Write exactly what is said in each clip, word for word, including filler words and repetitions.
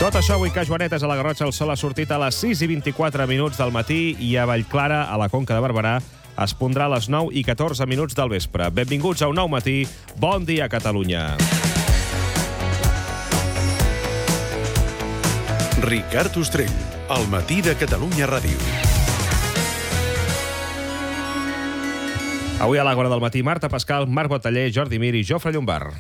Tot això avui que Joanetes a la Garrotxa el sol ha sortit a les sis i vint-i-quatre minuts del matí i a Vallclara, a la Conca de Barberà, es pondrà a les nou i catorze minuts del vespre. Benvinguts a un nou matí. Bon dia, Catalunya. Ricard Ostrell, al matí de Catalunya Ràdio. Avui a l'Àgora del matí, Marta Pascal, Marc Boteller, Jordi Mir i Jofre Llombard.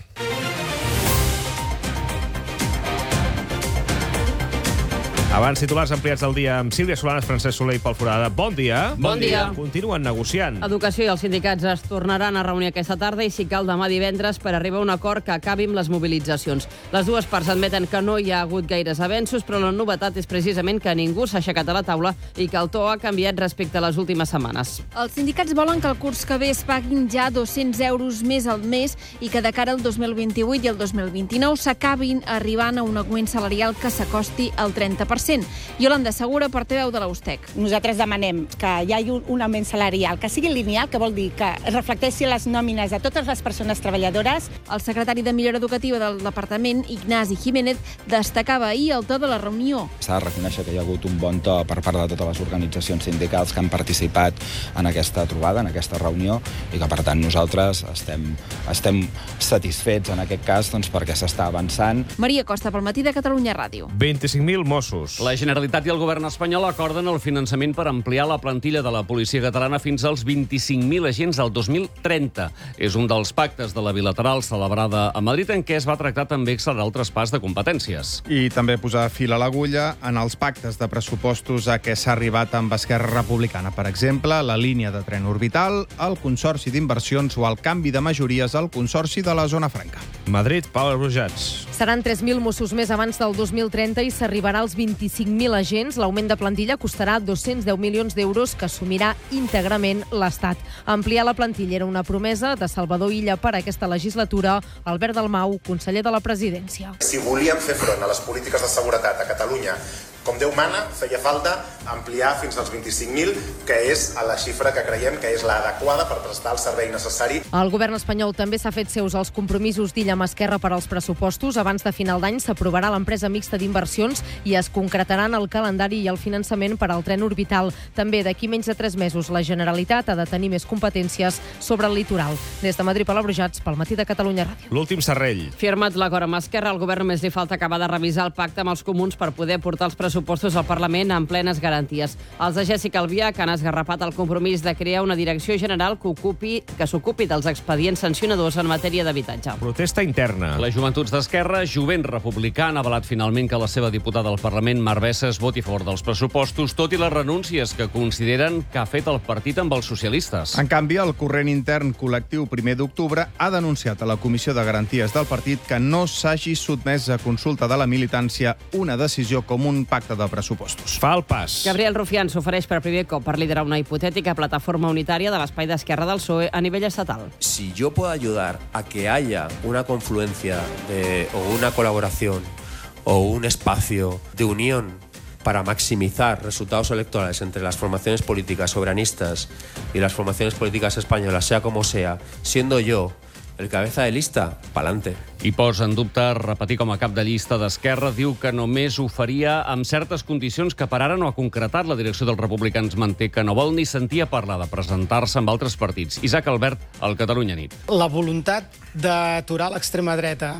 Abans, titulars ampliats del dia amb Sílvia Solanes, Francesc Soler i Pol Forada. Bon dia. Bon dia. Continuen negociant. Educació i els sindicats es tornaran a reunir aquesta tarda i, si cal, demà divendres per arribar a un acord que acabi amb les mobilitzacions. Les dues parts admeten que no hi ha hagut gaires avenços, però la novetat és precisament que ningú s'ha aixecat a la taula i que el to ha canviat respecte a les últimes setmanes. Els sindicats volen que el curs que ve es paguin ja dos-cents euros més al mes i que de cara al dos mil vint-i-vuit i al dos mil vint-i-nou s'acabin arribant a un augment salarial que s'acosti al trenta per cent. Yolanda Segura, portaveu de la USTEC. Nosaltres demanem que hi hagi un augment salarial, que sigui lineal, que vol dir que es reflecteixi les nòmines de totes les persones treballadores. El secretari de Millora Educativa del departament, Ignasi Jiménez, destacava ahir el to de la reunió. S'ha de reconèixer que hi ha hagut un bon to per part de totes les organitzacions sindicals que han participat en aquesta trobada, en aquesta reunió, i que, per tant, nosaltres estem, estem satisfets en aquest cas doncs, perquè s'està avançant. Maria Costa, pel matí de Catalunya Ràdio. vint-i-cinc mil Mossos. La Generalitat i el govern espanyol acorden el finançament per ampliar la plantilla de la policia catalana fins als vint-i-cinc mil agents al dos mil trenta. És un dels pactes de la bilateral celebrada a Madrid en què es va tractar també accelerar el traspàs de competències. I també posar fil a l'agulla en els pactes de pressupostos a què s'ha arribat amb Esquerra Republicana. Per exemple, la línia de tren orbital, el Consorci d'Inversions o el canvi de majories al Consorci de la Zona Franca. Madrid, Pau Brujats. Seran tres mil Mossos més abans del dos mil trenta i s'arribarà als vint-i-cinc mil agents. L'augment de plantilla costarà dos-cents deu milions d'euros que assumirà íntegrament l'Estat. Ampliar la plantilla era una promesa de Salvador Illa per a aquesta legislatura. Albert Dalmau, conseller de la Presidència. Si volíem fer front a les polítiques de seguretat a Catalunya com Déu mana, feia falta ampliar fins als vint-i-cinc mil, que és a la xifra que creiem que és l'adequada per prestar el servei necessari. El govern espanyol també s'ha fet seus els compromisos d'Illa amb Esquerra per als pressupostos. Abans de final d'any s'aprovarà l'empresa mixta d'inversions i es concretaran el calendari i el finançament per al tren orbital. També d'aquí menys de tres mesos la Generalitat ha de tenir més competències sobre el litoral. Des de Madrid, Pol Brujats, pel matí de Catalunya Ràdio. L'últim serrell. Firmat l'acord amb Esquerra, al govern només li falta acabar de revisar el pacte amb els comuns per poder portar els pressupostos al Parlament amb plenes garanties. Els de Jessica Albiach han esgarrapat el compromís de crear una direcció general que ocupi que s'ocupi dels expedients sancionadors en matèria d'habitatge. Protesta interna. Les joventuts d'Esquerra, Jovent Republicà, han avalat finalment que la seva diputada al Parlament, Mar Bessas, voti a favor dels pressupostos, tot i les renúncies que consideren que ha fet el partit amb els socialistes. En canvi, el corrent intern col·lectiu primer d'octubre ha denunciat a la Comissió de Garanties del partit que no s'hagi sotmès a consulta de la militància una decisió com un pacte de pressupostos. Fa el pas. Gabriel Rufián s'ofereix per primer cop per liderar una hipotètica plataforma unitària de l'espai d'esquerra del P S O E a nivell estatal. Si yo puedo ayudar a que haya una confluencia de, o una colaboración o un espacio de unión para maximizar resultados electorales entre las formaciones políticas soberanistas y las formaciones políticas españolas, sea como sea, siendo yo el cabeza de lista, pa'lante. I posa en dubte repetir com a cap de llista d'Esquerra. Diu que només ho faria amb certes condicions que per ara no ha concretat. La direcció dels republicans manté que no vol ni sentir a parlar de presentar-se amb altres partits. Isaac Albert, al Catalunya Nit. La voluntat d'aturar l'extrema dreta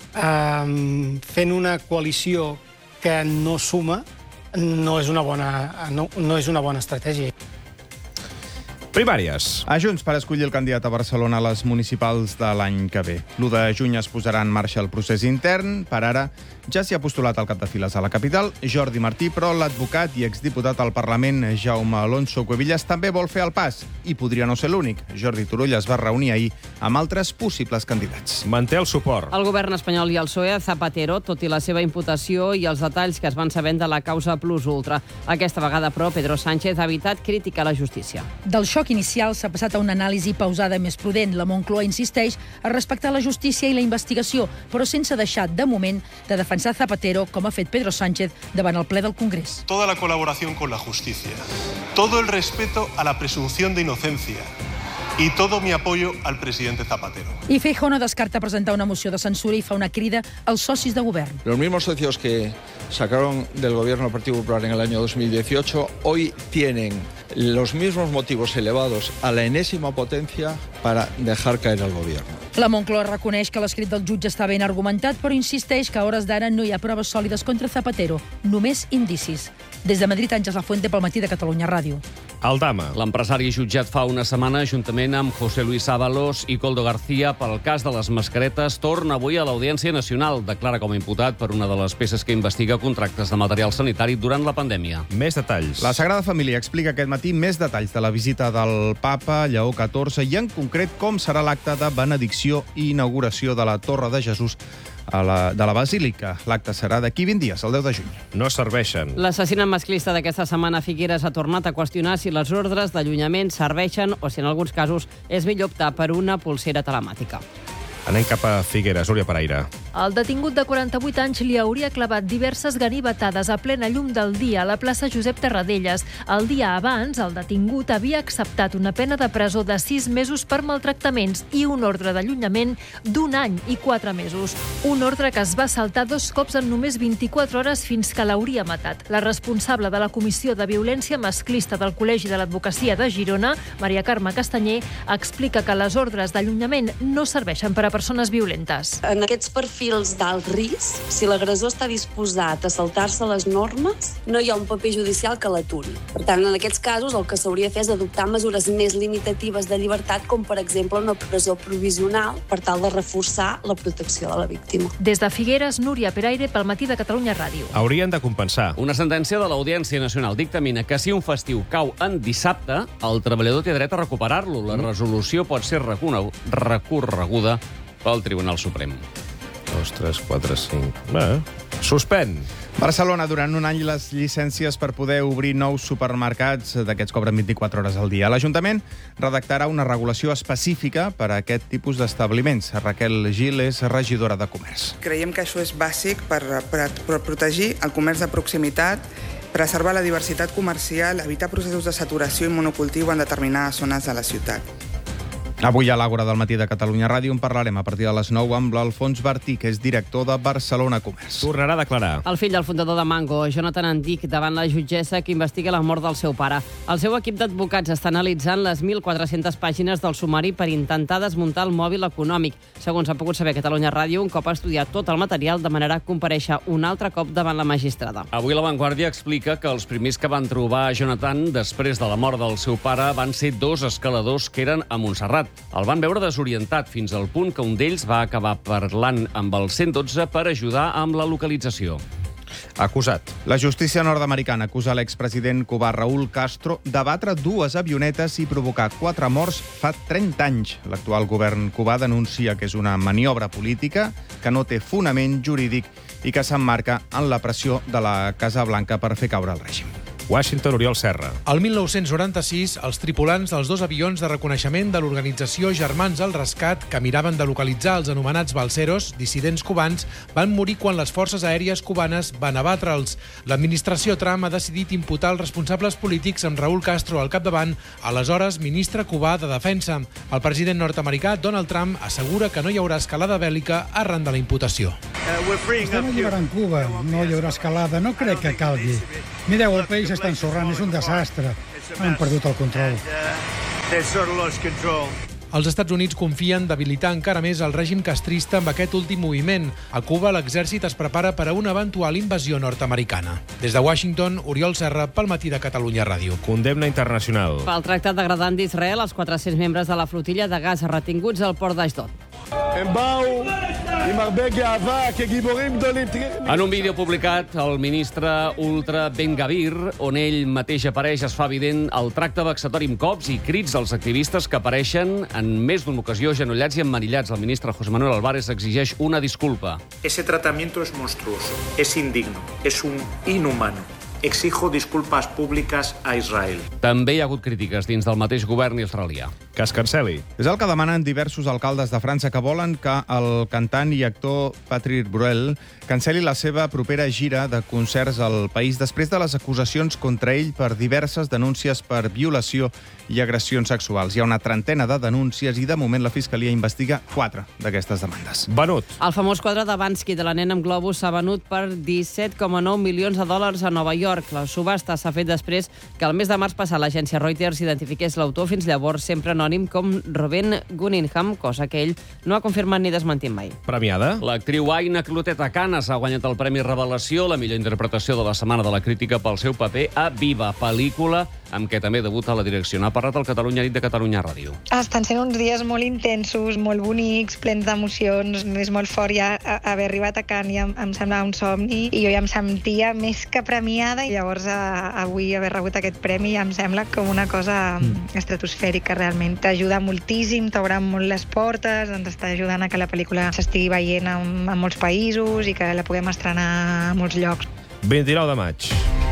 eh, fent una coalició que no suma no és una bona, no, no és una bona estratègia. Primàries. A Junts per escollir el candidat a Barcelona a les municipals de l'any que ve. l'u de juny es posarà en marxa el procés intern. Per ara ja s'hi ha postulat el cap de files a la capital, Jordi Martí, però l'advocat i exdiputat al Parlament, Jaume Alonso Cuevillas, també vol fer el pas. I podria no ser l'únic. Jordi Turull es va reunir ahir amb altres possibles candidats. Manté el suport. El govern espanyol i el P S O E a Zapatero, tot i la seva imputació i els detalls que es van sabent de la causa Plus Ultra. Aquesta vegada, però, Pedro Sánchez ha evitat crítica a la justícia. Del xoc inicial s'ha passat a una anàlisi pausada més prudent. La Moncloa insisteix a respectar la justícia i la investigació, però sense deixar, de moment, de defensar Zapatero, com ha fet Pedro Sánchez davant el ple del Congrés. Toda la colaboración con la justicia, todo el respeto a la presunción de inocencia y todo mi apoyo al presidente Zapatero. I Feijóo no descarta presentar una moció de censura i fa una crida als socis de govern. Los mismos socios que sacaron del gobierno del Partido Popular en el año dos mil dieciocho, hoy tienen los mismos motivos elevados a la enésima potencia para dejar caer al gobierno. La Moncloa reconeix que l'escrit del jutge està ben argumentat, però insisteix que a hores d'ara no hi ha proves sòlides contra Zapatero, només indicis. Des de Madrid, Àngels Lafuente, pel Matí de Catalunya Ràdio. Aldama. L'empresari jutjat fa una setmana, juntament amb José Luis Ábalos i Coldo García, pel cas de les mascaretes, torna avui a l'Audiència Nacional. Declara com a imputat per una de les peces que investiga contractes de material sanitari durant la pandèmia. Més detalls. La Sagrada Família explica aquest matí més detalls de la visita del papa Lleó catorze i, en concret, com serà l'acte de benedicció i inauguració de la Torre de Jesús a la, de la Basílica. L'acte serà d'aquí vint dies, el deu de juny. No serveixen. L'assassinat masclista d'aquesta setmana a Figueres ha tornat a qüestionar si les ordres d'allunyament serveixen o si en alguns casos és millor optar per una pulsera telemàtica. Anem cap a Figueres, Núria Pereira. El detingut de quaranta-vuit anys li hauria clavat diverses ganivetades a plena llum del dia a la plaça Josep Tarradellas. El dia abans, el detingut havia acceptat una pena de presó de sis mesos per maltractaments i un ordre d'allunyament d'un any i quatre mesos. Un ordre que es va saltar dos cops en només vint-i-quatre hores fins que l'hauria matat. La responsable de la Comissió de Violència Masclista del Col·legi de l'Advocacia de Girona, Maria Carme Castanyer, explica que les ordres d'allunyament no serveixen per a persones violentes. En aquests perfils d'alt risc, si l'agressor està disposat a saltar-se les normes, no hi ha un paper judicial que l'aturi. Per tant, en aquests casos, el que s'hauria de fer és adoptar mesures més limitatives de llibertat, com per exemple una presó provisional, per tal de reforçar la protecció de la víctima. Des de Figueres, Núria Peraire, pel Matí de Catalunya Ràdio. Haurien de compensar. Una sentència de l'Audiència Nacional dictamina que si un festiu cau en dissabte, el treballador té dret a recuperar-lo. La resolució pot ser recorreguda pel Tribunal Suprem. dos, tres, quatre, cinc... Bé, suspèn. Barcelona, durant un any, les llicències per poder obrir nous supermercats d'aquests cobren vint-i-quatre hores al dia. L'Ajuntament redactarà una regulació específica per a aquest tipus d'establiments. Raquel Gil és regidora de Comerç. Creiem que això és bàsic per, per, per protegir el comerç de proximitat, preservar la diversitat comercial, evitar processos de saturació i monocultiu en determinades zones de la ciutat. Avui a l'Àgora del Matí de Catalunya Ràdio en parlarem a partir de les nou amb l'Alfons Bertí, que és director de Barcelona Comerç. Tornarà a declarar. El fill del fundador de Mango, Jonathan Andic, davant la jutgessa que investiga la mort del seu pare. El seu equip d'advocats està analitzant les mil quatre-centes pàgines del sumari per intentar desmuntar el mòbil econòmic. Segons ha pogut saber Catalunya Ràdio, un cop ha estudiat tot el material, demanarà comparèixer un altre cop davant la magistrada. Avui La Vanguardia explica que els primers que van trobar Jonathan després de la mort del seu pare van ser dos escaladors que eren a Montserrat. El van veure desorientat fins al punt que un d'ells va acabar parlant amb el cent dotze per ajudar amb la localització. Acusat. La justícia nord-americana acusa l'expresident cubà Raúl Castro de batre dues avionetes i provocar quatre morts fa trenta anys. L'actual govern cubà denuncia que és una maniobra política que no té fonament jurídic i que s'emmarca en la pressió de la Casa Blanca per fer caure el règim. Washington, Oriol Serra. El mil nou-cents noranta-sis, els tripulants dels dos avions de reconeixement de l'organització Germans al Rescat, que miraven de localitzar els anomenats balseros, dissidents cubans, van morir quan les forces aèries cubanes van abatre'ls. L'administració Trump ha decidit imputar els responsables polítics amb Raúl Castro al capdavant, aleshores ministre cubà de Defensa. El president nord-americà, Donald Trump, assegura que no hi haurà escalada bèl·lica arran de la imputació. Estem alliberant Cuba, no hi haurà escalada, no crec que calgui. Mireu, el país està ensorrant, és un desastre. Han perdut el control. Els Estats Units confien debilitar encara més el règim castrista amb aquest últim moviment. A Cuba, l'exèrcit es prepara per a una eventual invasió nord-americana. Des de Washington, Oriol Serra, pel Matí de Catalunya Ràdio. Condemna internacional. Pel tractat degradant d'Israel, els quatre-cents membres de la flotilla de gas retinguts al port d'Ashdod. En un vídeo publicat, el ministre Ultra Ben Gavir, on ell mateix apareix, es fa evident el tracte vexatori amb cops i crits dels activistes que apareixen en més d'una ocasió genollats i emmanillats. El ministre José Manuel Álvarez exigeix una disculpa. Ese tratamiento es monstruoso, es indigno, es un inhumano. Exijo disculpas públiques a Israel. També hi ha hagut crítiques dins del mateix govern israelià. Que es canceli. És el que demanen diversos alcaldes de França que volen que el cantant i actor Patrick Bruel canceli la seva propera gira de concerts al país després de les acusacions contra ell per diverses denúncies per violació i agressions sexuals. Hi ha una trentena de denúncies i, de moment, la Fiscalia investiga quatre d'aquestes demandes. Venut. El famós quadre de Bansky de la nena amb globus s'ha venut per disset coma nou milions de dòlars a Nova York. La subhasta s'ha fet després que el mes de març passat l'agència Reuters identifiqués l'autor, fins llavors sempre anònim, com Reuben Cunningham, cosa que ell no ha confirmat ni desmentit mai. Premiada. L'actriu Aina Clotet a Canes ha guanyat el Premi Revelació, la millor interpretació de la Setmana de la Crítica pel seu paper a Viva, pel·lícula amb què també debuta la direcció. N'ha parlat el Catalunya Nit de Catalunya Ràdio. Estan sent uns dies molt intensos, molt bonics, plens d'emocions. És molt fort ja haver arribat a Cannes, ja em semblava un somni, i jo ja em sentia més que premiada, i llavors avui haver rebut aquest premi ja em sembla com una cosa estratosfèrica, realment. T'ajuda moltíssim, t'obre molt les portes, ens està ajudant a que la pel·lícula s'estigui veient en, en molts països i que la puguem estrenar a molts llocs. vint-i-nou de maig.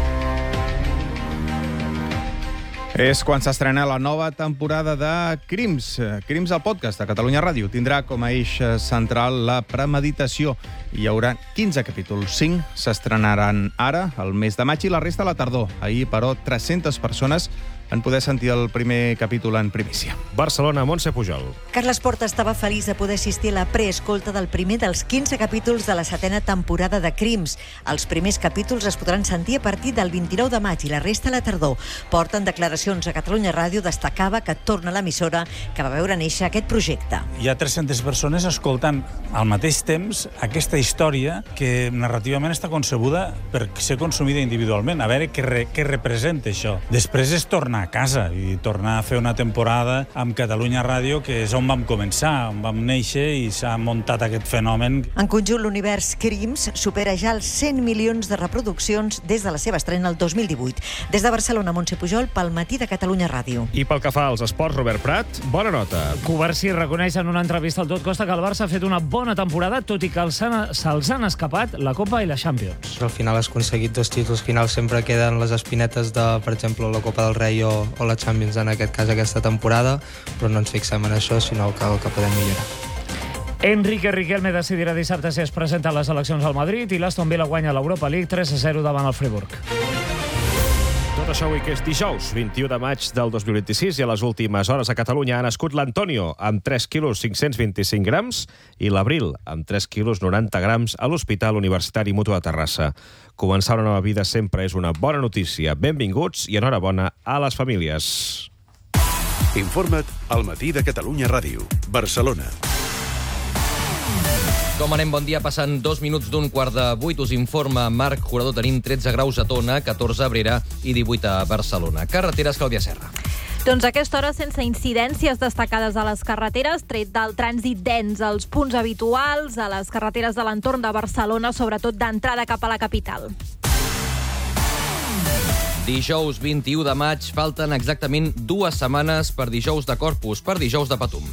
És quan s'estrena la nova temporada de Crims. Crims, el podcast de Catalunya Ràdio, tindrà com a eix central la premeditació. Hi haurà quinze capítols. cinc s'estrenaran ara, al mes de maig, i la resta a la tardor. Ahir, però, tres-centes persones en poder sentir el primer capítol en primícia. Barcelona, Montse Pujol. Carles Porta estava feliç de poder assistir a la preescolta del primer dels quinze capítols de la setena temporada de Crims. Els primers capítols es podran sentir a partir del vint-i-nou de maig i la resta a la tardor. Porta, en declaracions a Catalunya Ràdio, destacava que torna a l'emissora que va veure néixer aquest projecte. Hi ha tres-centes persones escoltant al mateix temps aquesta història que narrativament està concebuda per ser consumida individualment. A veure què, re, què representa això. Després és tornar a casa i tornar a fer una temporada amb Catalunya Ràdio, que és on vam començar, on vam néixer, i s'ha muntat aquest fenomen. En conjunt, l'univers Crims supera ja els cent milions de reproduccions des de la seva estrena el dos mil divuit. Des de Barcelona, Montse Pujol, pel Matí de Catalunya Ràdio. I pel que fa als esports, Robert Prat, bona nota. Covarsí reconeix en una entrevista al Tot Costa que el Barça ha fet una bona temporada, tot i que se'ls han escapat la Copa i la Champions. Al final has aconseguit dos títols finals, sempre queden les espinetes de, per exemple, la Copa del Rei o, o la Champions, en aquest cas aquesta temporada, però no ens fixem en això, sinó que, que podem millorar. Enrique Riquelme decidirà dissabte si es presenta a les eleccions al Madrid, i l'Aston Villa guanya l'Europa League tres a zero davant el Friburg. Tot això avui que és dijous, vint-i-u de maig del dos mil vint-i-sis, i a les últimes hores a Catalunya ha nascut l'Antonio, amb tres quilos cinc-cents vint-i-cinc grams, i l'Abril, amb tres quilos noranta grams, a l'Hospital Universitari Mutu de Terrassa. Començar una nova vida sempre és una bona notícia. Benvinguts i enhorabona a les famílies. Informa't al Matí de Catalunya Ràdio, Barcelona. Com anem? Bon dia. Passant dos minuts d'un quart de vuit. Us informa Marc Jurador. Tenim tretze graus a Tona, catorze a Abrera i divuit a Barcelona. Carreteres, Clàudia Serra. Doncs a aquesta hora sense incidències destacades a les carreteres, tret del trànsit dens als punts habituals, a les carreteres de l'entorn de Barcelona, sobretot d'entrada cap a la capital. Dijous vint-i-u de maig, falten exactament dues setmanes per dijous de Corpus, per dijous de Patum.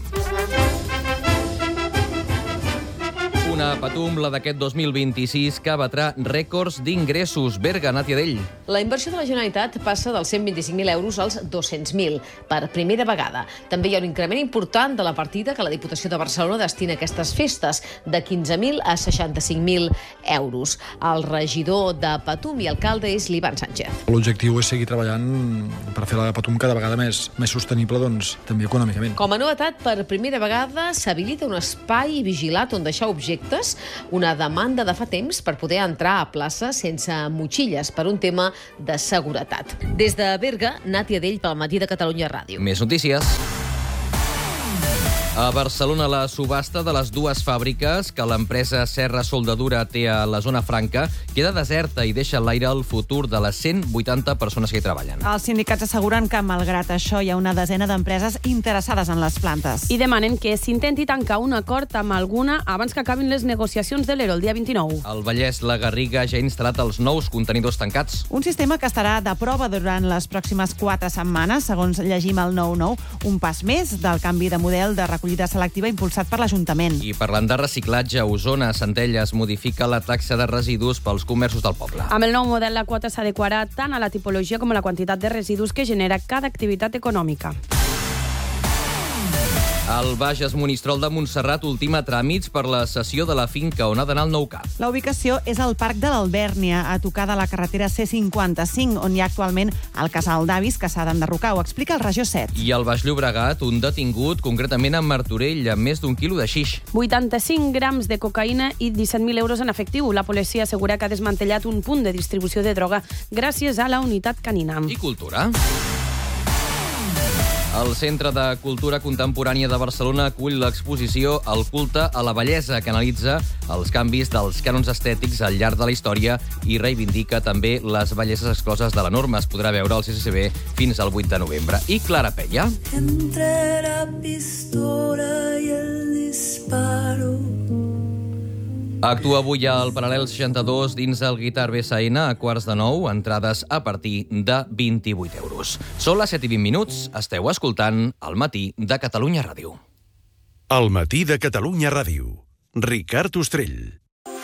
Una Patum, la d'aquest dos mil vint-i-sis, que batrà rècords d'ingressos. Berga, Nàtia Dell. La inversió de la Generalitat passa dels cent vint-i-cinc mil euros als dos-cents mil, per primera vegada. També hi ha un increment important de la partida que la Diputació de Barcelona destina a aquestes festes, de quinze mil a seixanta-cinc mil euros. El regidor de Patum i alcalde és l'Ivan Sánchez. L'objectiu és seguir treballant per fer la Patum cada vegada més, més sostenible, doncs, també econòmicament. Com a novetat, per primera vegada s'habilita un espai vigilat on deixar objectes, una demanda de fa temps per poder entrar a plaça sense motxilles per un tema de seguretat. Des de Berga, Nàtia Dell pel Matí de Catalunya Ràdio. Més notícies. A Barcelona, la subhasta de les dues fàbriques que l'empresa Serra Soldadura té a la zona franca queda deserta i deixa a l'aire el futur de les cent vuitanta persones que hi treballen. Els sindicats asseguren que, malgrat això, hi ha una desena d'empreses interessades en les plantes. I demanen que s'intenti tancar un acord amb alguna abans que acabin les negociacions de l'E R O el dia vint-i-nou. Al Vallès, la Garriga ja ha instal·lat els nous contenidors tancats. Un sistema que estarà de prova durant les pròximes quatre setmanes, segons llegim al nou nou, un pas més del canvi de model de recursos recollida selectiva impulsat per l'Ajuntament. I parlant de reciclatge, a Osona, Centelles modifica la taxa de residus pels comerços del poble. Amb el nou model, la quota s'adequarà tant a la tipologia com a la quantitat de residus que genera cada activitat econòmica. El Bages Monistrol de Montserrat ultima tràmits per la cessió de la finca on ha d'anar el nou cap. La ubicació és al Parc de l'Albèrnia, a tocar de la carretera C cinquanta-cinc, on hi ha actualment el casal d'avis que s'ha d'enderrocar. Ho explica el Regió set. I al Baix Llobregat, un detingut, concretament a Martorell, amb més d'un quilo de xix. vuitanta-cinc grams de cocaïna i disset mil euros en efectiu. La policia assegura que ha desmantellat un punt de distribució de droga gràcies a la unitat canina. I cultura. El Centre de Cultura Contemporània de Barcelona acull l'exposició El culte a la bellesa, que analitza els canvis dels cànons estètics al llarg de la història i reivindica també les belleses excloses de la norma. Es podrà veure al C C C B fins al vuit de novembre. I Clara Peia. Entre la pistola i el disparo. Actua avui al Paral·lel seixanta-dos dins el Guitar B S N a quarts de nou, entrades a partir de vint-i-vuit euros. Són les set i vint minuts, esteu escoltant El matí de Catalunya Ràdio. El matí de Catalunya Ràdio. Ricard Ostrell.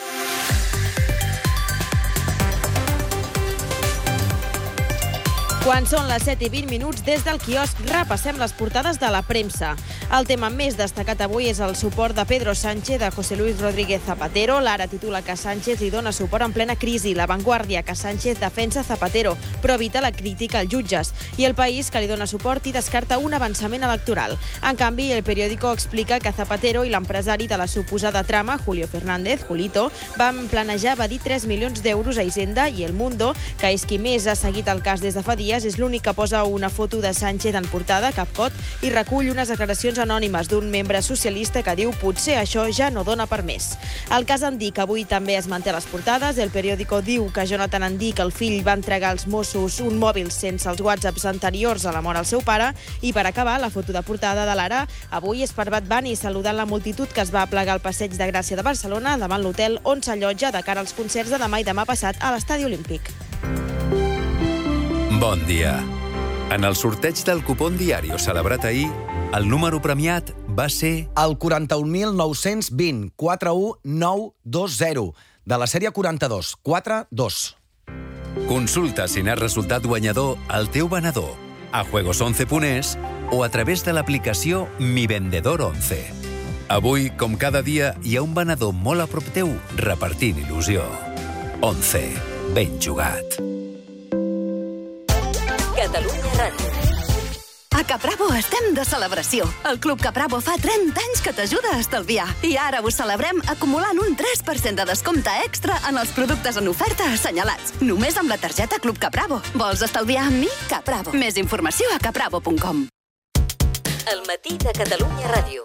Quan són les set i vint minuts, des del quiosc repassem les portades de la premsa. El tema més destacat avui és el suport de Pedro Sánchez a José Luis Rodríguez Zapatero. L'Ara titula que Sánchez li dona suport en plena crisi. La Vanguardia, que Sánchez defensa Zapatero, però evita la crítica als jutges. I El País, que li dona suport i descarta un avançament electoral. En canvi, El Periódico explica que Zapatero i l'empresari de la suposada trama, Julio Fernández, Julito, van planejar evadir tres milions d'euros a Hisenda, i El Mundo, que és qui més ha seguit el cas des de fa dies, és l'únic que posa una foto de Sánchez en portada, cap cot, i recull unes declaracions anònimes d'un membre socialista que diu potser això ja no dona per més. El cas Andic avui també es manté a les portades. El Periódico diu que Jonathan Andic, el fill, va entregar als Mossos un mòbil sense els whatsapps anteriors a la mort al seu pare. I per acabar, la foto de portada de l'Ara avui és per Bad Bunny saludant la multitud que es va aplegar al Passeig de Gràcia de Barcelona davant l'hotel on s'allotja de cara als concerts de demà i demà passat a l'Estadi Olímpic. Bon dia. En el sorteig del cupón diario celebrat ahir, el número premiat va ser el quaranta-un mil nou-cents vint, quatre u nou dos zero, de la sèrie quaranta-dos, quatre dos. Consulta si n'has resultat guanyador al teu venedor, a juegos once punt es o a través de l'aplicació Mi Vendedor once. Avui, com cada dia, hi ha un venedor molt a prop teu repartint il·lusió. once. Ben jugat. Catalunya Ràdio. A Capravo estem de celebració. El Club Capravo fa trenta anys que t'ajuda a estalviar. I ara ho celebrem acumulant un tres per cent de descompte extra en els productes en oferta assenyalats. Només amb la targeta Club Capravo. Vols estalviar amb mi? Capravo. Més informació a capravo punt com. El matí de Catalunya Ràdio.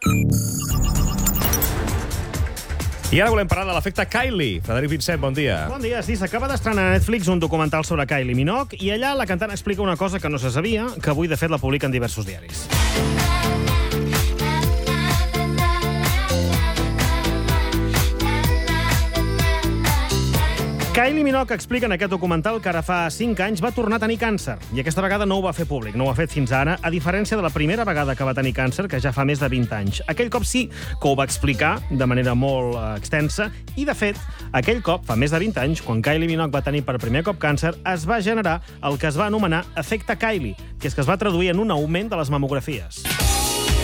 I ara volem parlar de l'efecte Kylie. Frederic Vincent, bon dia. Bon dia. Sí, s'acaba d'estrenar a Netflix un documental sobre Kylie Minogue i allà la cantant explica una cosa que no se sabia, que avui, de fet, la publiquen diversos diaris. Kylie Minogue explica en aquest documental que ara fa cinc anys va tornar a tenir càncer i aquesta vegada no ho va fer públic, no ho ha fet fins ara, a diferència de la primera vegada que va tenir càncer, que ja fa més de vint anys. Aquell cop sí que ho va explicar de manera molt eh, extensa i, de fet, aquell cop, fa més de vint anys, quan Kylie Minogue va tenir per primer cop càncer, es va generar el que es va anomenar efecte Kylie, que és que es va traduir en un augment de les mamografies.